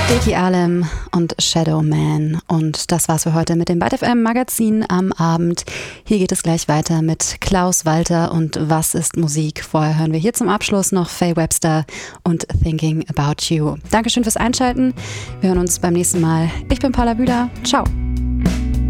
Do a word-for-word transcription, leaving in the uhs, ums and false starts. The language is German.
Vicky Alem und Shadow Man. Und das war's für heute mit dem Byte F M Magazin am Abend. Hier geht es gleich weiter mit Klaus Walter und Was ist Musik? Vorher hören wir hier zum Abschluss noch Faye Webster und Thinking About You. Dankeschön fürs Einschalten. Wir hören uns beim nächsten Mal. Ich bin Paula Bühler. Ciao.